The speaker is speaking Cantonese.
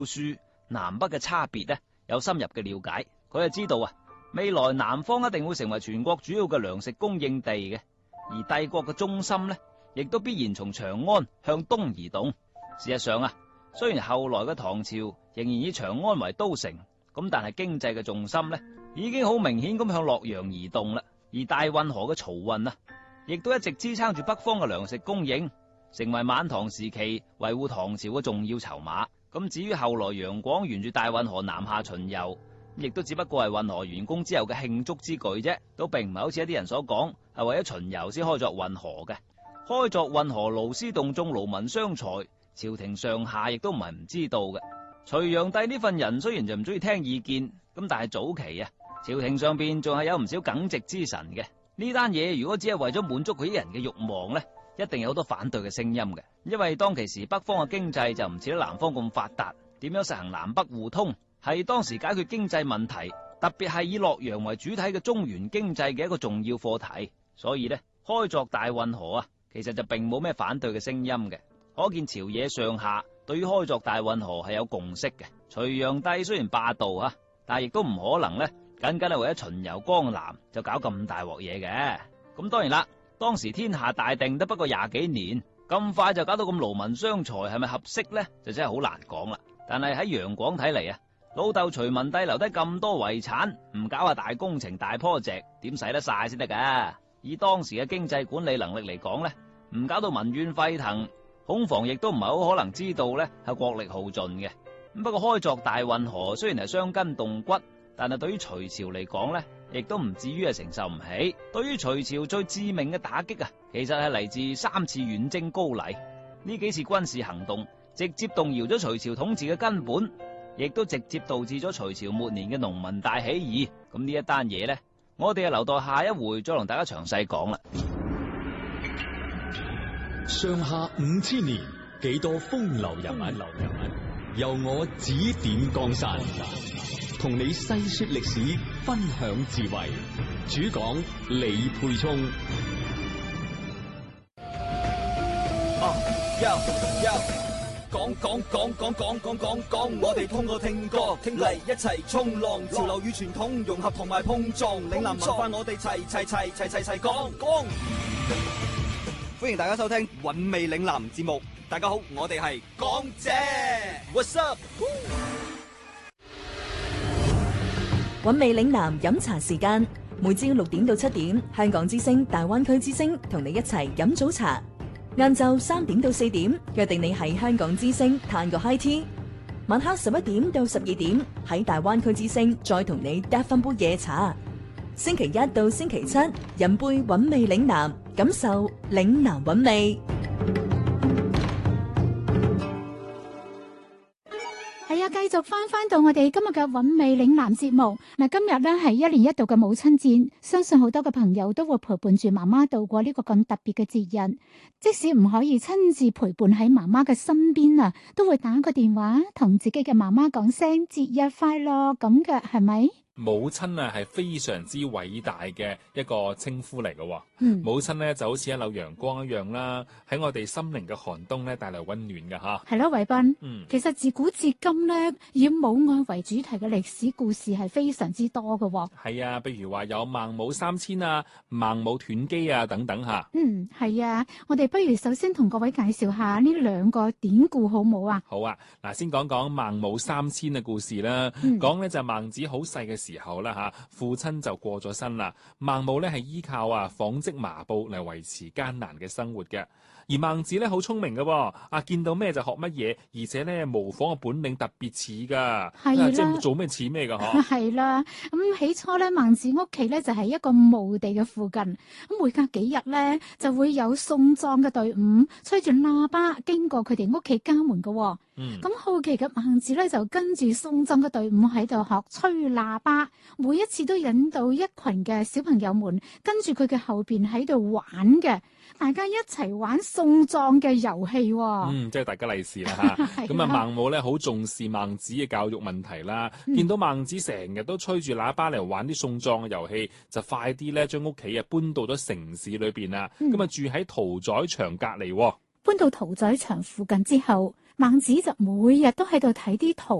書南北嘅差別呢有深入嘅了解，佢就知道啊，未來南方一定會成為全國主要嘅糧食供應地嘅，而帝國嘅中心呢，亦都必然從長安向東移動。事實上啊，雖然後來嘅唐朝仍然以長安為都城，咁但係經濟嘅重心呢，已經好明顯咁向洛陽移動啦。而大運河嘅漕運啊，亦都一直支撐住北方嘅糧食供應，成為晚唐時期維護唐朝嘅重要籌碼。咁至於後來楊廣沿住大運河南下巡遊，亦都只不過係運河完工之後嘅慶祝之舉啫，都並唔係好似一啲人所講係為咗巡遊先開鑿運河嘅。開鑿運河勞師動眾勞民傷財，朝廷上下亦都唔係唔知道嘅。隋煬帝呢份人雖然就唔中意聽意見，咁但係早期啊，朝廷上邊仲係有唔少耿直之臣嘅。呢單嘢如果只係為咗滿足佢啲人嘅慾望呢，一定有好多反對嘅聲音嘅。因為當其時北方嘅經濟就唔似得南方咁發達，點樣實行南北互通係當時解決經濟問題，特別係以洛陽為主體嘅中原經濟嘅一個重要課題。所以呢，開鑿大運河啊，其實就並冇咩反對嘅聲音嘅。可見朝野上下對於開鑿大運河係有共識嘅。隋煬帝雖然霸道啊，但係亦都唔可能呢，僅僅係為咗巡遊江南就搞咁大鑊嘢嘅。咁當然啦，當時天下大定得不過20幾年，咁快就搞到咁勞民傷財，係咪合適呢？就真係好難講啦。但係喺楊廣睇嚟啊，老豆隋文帝留低咁多遺產，唔搞下大工程大 project，點使得晒先得噶？以當時嘅經濟管理能力嚟講呢，唔搞到民怨沸騰，恐防亦都唔係好可能知道呢係國力耗盡嘅。不過開鑿大運河雖然係傷筋動骨，但係對於隋朝嚟講呢，亦都唔至於係承受唔起。對於隋朝最致命嘅打擊啊，其實係嚟自3次遠征高麗。呢幾次軍事行動直接動搖咗隋朝統治嘅根本，亦都直接導致咗隋朝末年嘅農民大起義。咁呢一單嘢呢，我哋就留待下一回再同大家詳細講啦。 上下5000年，幾多風流人物，由我指點江山，同你細說歷史，分享智慧。主講李沛聰。 講，我哋通過聽歌嚟一齊衝浪，潮流與傳統融合同埋碰撞，嶺南文化我哋齊講。歡迎大家收聽韻味嶺南節目。大家好，我哋係港姐 ，What's up？ 韻味嶺南飲茶時間，每朝6點到7點，香港之聲、大灣區之聲同你一齊飲早茶。晏晝3點到4點，約定你喺香港之聲嘆個 high tea。晚黑11點到12點，喺大灣區之聲再同你嗒翻杯夜茶。星期一到星期七，飲杯韻味嶺南，感受嶺南韻味。 係啊，繼續翻到我哋今日嘅韻味嶺南節目。嗱，今日咧係1年1度嘅母親節，相信好多嘅朋友都會陪伴住媽媽度過呢個咁特別嘅節日。即使唔可以親自陪伴喺媽媽嘅身邊啊，都會打個電話同自己嘅媽媽講聲節日快樂咁嘅，係咪？ 母親啊，係非常之偉大嘅一個稱呼嚟嘅。母親咧就好似一縷陽光一樣啦，喺我哋心靈嘅寒冬咧帶來溫暖嘅吓。 係咯，偉斌。其實自古至今咧，以母愛為主題嘅歷史故事係非常之多嘅。 係啊，譬如話有孟母3000啊、孟母斷機啊等等吓。 係啊，我哋不如首先同各位介紹下呢2個典故好冇啊？ 好啊，嗱，先講講孟母3000嘅故事啦。講咧就係孟子好細嘅時候啦吓，父親就過咗身啦。孟母咧係依靠紡織麻布嚟維持艱難嘅生活嘅。而孟子咧好聰明嘅，見到咩就學乜嘢，而且咧模仿嘅本領特別似噶，即係做咩似咩噶嗬。 係啦，咁起初咧，孟子屋企咧就係一個墓地嘅附近，咁每隔幾日咧就會有送葬嘅隊伍吹住喇叭經過佢哋屋企家門嘅。咁好奇嘅孟子咧就跟住送葬嘅隊伍喺度學吹喇叭，每一次都引導一群嘅小朋友們跟住佢嘅後邊喺度玩嘅，大家一齊玩送葬嘅遊戲。 即係大家利是啦吓。咁孟母咧好重視孟子嘅教育問題啦，見到孟子成日都吹住喇叭嚟玩啲送葬嘅遊戲，就快啲咧將屋企搬到咗城市裏邊啦。咁住喺屠宰場隔籬。 搬到屠宰場附近之後， 孟子就每日都喺度睇啲圖